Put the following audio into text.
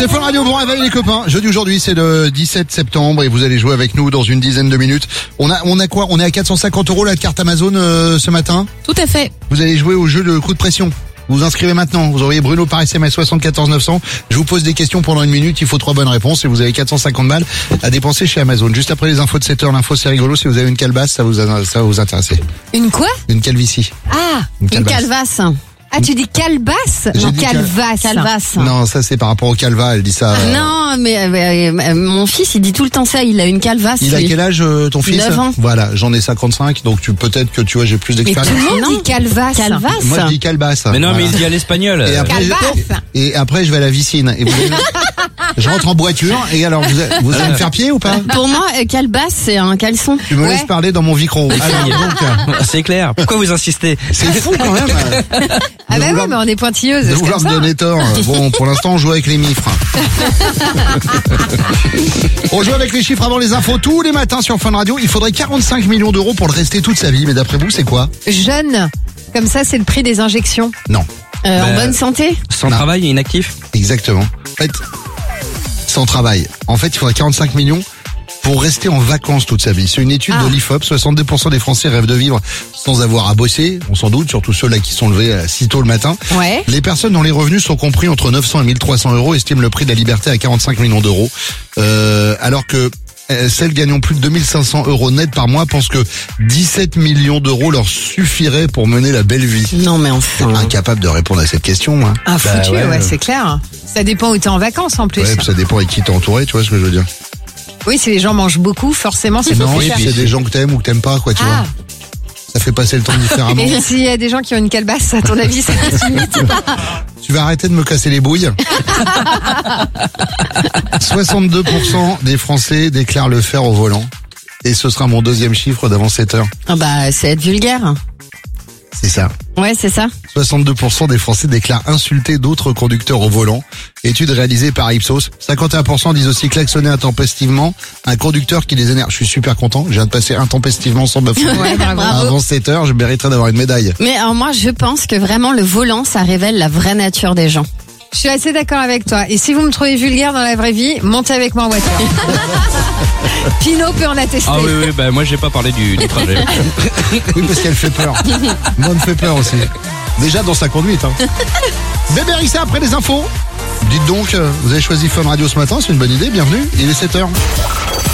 C'est Fun Radio, bon réveil les copains. Jeudi aujourd'hui, c'est le 17 septembre et vous allez jouer avec nous dans une dizaine de minutes. On a quoi? On est à 450 € la carte Amazon ce matin. Tout à fait. Vous allez jouer au jeu de coup de pression. Vous vous inscrivez maintenant. Vous envoyez Bruno par SMS 74 900. Je vous pose des questions pendant une minute. Il faut 3 bonnes réponses et vous avez 450 balles à dépenser chez Amazon. Juste après les infos de 7h, l'info c'est rigolo. Si vous avez une calebasse, ça va vous intéresser. Une quoi? Une calvitie. Ah, une calvasse. Ah, tu dis calebasse? J'ai Non, dit calvasse. Calvasse. Non, ça c'est par rapport au calva. Elle dit ça. Non, mais mon fils, il dit tout le temps ça. Il a une calvasse. Il a quel âge ton fils? 9 ans. Voilà, j'en ai 55, donc peut-être que tu vois, j'ai plus Mais d'expérience. tout le monde dit calvasse. Calvasse. Moi je dis calbasse. Mais non, Voilà. mais il dit à l'espagnol. Et après je vais à la vicine. Et je rentre en voiture et alors vous allez me faire pied ou pas? Pour moi, calbasse, c'est un caleçon. Tu me laisses parler dans mon micro. Alors donc, C'est clair. Pourquoi vous insistez? c'est fou quand même. Ah bah oui, mais on est pointilleuse. De c'est vouloir comme me ça. donner tort. Bon, pour l'instant, on joue avec les mifres. On joue avec les chiffres avant les infos tous les matins sur Fun Radio. Il faudrait 45 millions d'euros pour le rester toute sa vie. Mais d'après vous, c'est quoi? Jeune, comme ça c'est le prix des injections. Non, En bonne santé. Sans Non. travail et inactif? exactement. En fait, sans travail. En fait, il faudrait 45 millions pour rester en vacances toute sa vie. C'est une étude de l'IFOP. 62% des Français rêvent de vivre sans avoir à bosser. On s'en doute, surtout ceux-là qui sont levés si tôt le matin. Ouais. Les personnes dont les revenus sont compris entre 900 et 1300 € estiment le prix de la liberté à 45 millions d'euros. Alors que celles gagnant plus de 2500 € net par mois pensent que 17 millions d'euros leur suffiraient pour mener la belle vie. Non, mais enfin. Incapable de répondre à cette question, moi. Ah, foutu, ouais. ouais, c'est clair. Ça dépend où t'es en vacances en plus. Ouais, puis ça dépend avec qui t'es entouré, tu vois ce que je veux dire. Oui, si les gens mangent beaucoup, forcément c'est Non, plus et cher. puis c'est des gens que t'aimes ou que t'aimes pas, quoi, tu vois. Ah, Ça fait passer le temps différemment. et s'il y a des gens qui ont une calebasse, à ton avis, ça reste une mythe? Tu vas arrêter de me casser les bouilles. 62% des Français déclarent le faire au volant. Et ce sera mon deuxième chiffre d'avant 7 heures. Ah bah, c'est être vulgaire. C'est ça. Ouais, c'est ça. 62% des Français déclarent insulter d'autres conducteurs au volant. Étude réalisée par Ipsos. 51% disent aussi klaxonner intempestivement un conducteur qui les énerve. Je suis super content. Je viens de passer intempestivement sans bafouiller. Ouais, bravo. Avant 7 heures, je mériterais d'avoir une médaille. Mais alors moi, je pense que vraiment le volant, ça révèle la vraie nature des gens. Je suis assez d'accord avec toi. Et si vous me trouvez vulgaire dans la vraie vie, montez avec moi en voiture. Pinot peut en attester. Ah oui, bah moi j'ai pas parlé du trajet. Oui, parce qu'elle fait peur. Moi, elle me fait peur aussi. Déjà dans sa conduite. Hein. Bébé Rissa après les infos. Dites donc, vous avez choisi Fun Radio ce matin, c'est une bonne idée, bienvenue. Il est 7 heures.